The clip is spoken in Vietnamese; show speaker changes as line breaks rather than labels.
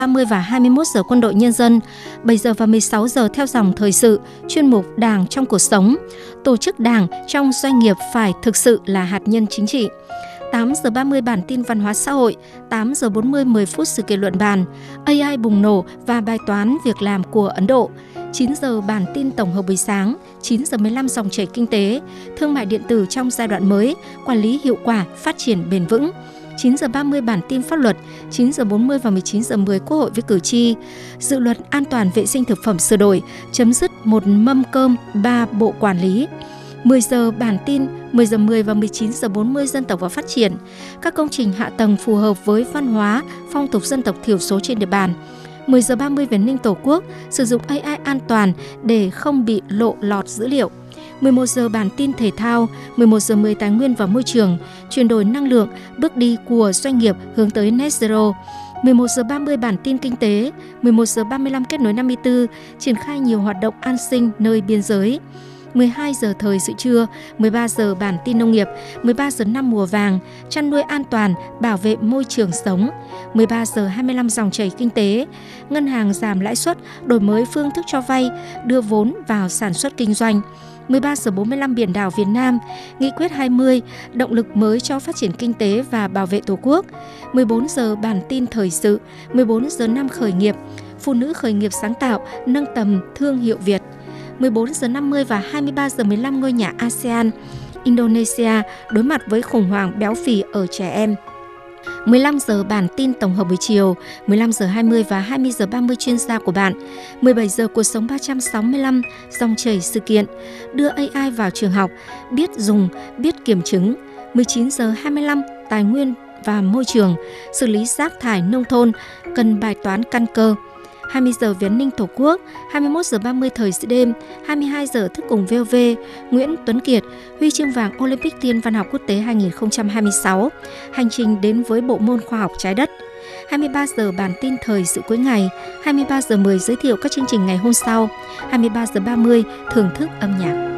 30 và 21 giờ Quân đội Nhân dân, 7 giờ và 16 giờ theo dòng thời sự, chuyên mục Đảng trong cuộc sống. Tổ chức Đảng trong doanh nghiệp phải thực sự là hạt nhân chính trị. 8 giờ 30 bản tin văn hóa xã hội, 8 giờ 40 10 phút sự kiện luận bàn, AI bùng nổ và bài toán việc làm của Ấn Độ. 9 giờ bản tin tổng hợp buổi sáng, 9 giờ 15 dòng chảy kinh tế, thương mại điện tử trong giai đoạn mới, quản lý hiệu quả, phát triển bền vững. 9 giờ 30 bản tin pháp luật, 9 giờ 40 và 19 giờ 10 Quốc hội với cử tri. Dự luật an toàn vệ sinh thực phẩm sửa đổi, chấm dứt một mâm cơm, 3 bộ quản lý. 10 giờ bản tin, 10 giờ 10 và 19 giờ 40 dân tộc và phát triển. Các công trình hạ tầng phù hợp với văn hóa, phong tục dân tộc thiểu số trên địa bàn. 10 giờ 30 về an ninh Tổ quốc, sử dụng AI an toàn để không bị lộ lọt dữ liệu. 11 giờ bản tin thể thao, 11 giờ 10 tài nguyên và môi trường, chuyển đổi năng lượng, bước đi của doanh nghiệp hướng tới net zero. 11 giờ 30 bản tin kinh tế, 11 giờ 35 kết nối 54, triển khai nhiều hoạt động an sinh nơi biên giới. 12 giờ thời sự trưa, 13 giờ bản tin nông nghiệp, 13 giờ 5 mùa vàng, chăn nuôi an toàn, bảo vệ môi trường sống. 13 giờ 25 dòng chảy kinh tế, ngân hàng giảm lãi suất, đổi mới phương thức cho vay, đưa vốn vào sản xuất kinh doanh. 13 giờ 45 biển đảo Việt Nam, Nghị quyết 20, động lực mới cho phát triển kinh tế và bảo vệ Tổ quốc. 14 giờ bản tin thời sự, 14 giờ 5 khởi nghiệp, phụ nữ khởi nghiệp sáng tạo, nâng tầm thương hiệu Việt. 14 giờ 50 và 23 giờ 15 ngôi nhà ASEAN, Indonesia đối mặt với khủng hoảng béo phì ở trẻ em. 15 giờ bản tin tổng hợp buổi chiều, 15 giờ 20 và 20 giờ 30 chuyên gia của bạn. 17 giờ cuộc sống 365, dòng chảy sự kiện, đưa AI vào trường học, biết dùng, biết kiểm chứng. 19 giờ 25 tài nguyên và môi trường, xử lý rác thải nông thôn, cần bài toán căn cơ. 20 giờ về an ninh Tổ quốc, 21 giờ 30 thời sự đêm, 22 giờ thức cùng VOV, Nguyễn Tuấn Kiệt, huy chương vàng Olympic Thiên văn học quốc tế 2026, hành trình đến với bộ môn khoa học trái đất. 23 giờ bản tin thời sự cuối ngày, 23 giờ 10 giới thiệu các chương trình ngày hôm sau, 23 giờ 30 thưởng thức âm nhạc.